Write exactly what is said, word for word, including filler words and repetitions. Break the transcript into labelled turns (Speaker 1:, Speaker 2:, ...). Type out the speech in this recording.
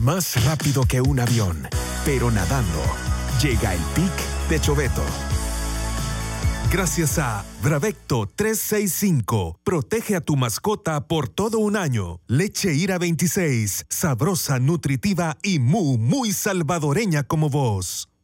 Speaker 1: Más rápido que un avión, pero nadando. Llega el Pic de Choveto. Gracias a Bravecto trescientos sesenta y cinco. Protege a tu mascota por todo un año. Leche Ira veintiséis. Sabrosa, nutritiva y muy, muy salvadoreña como vos.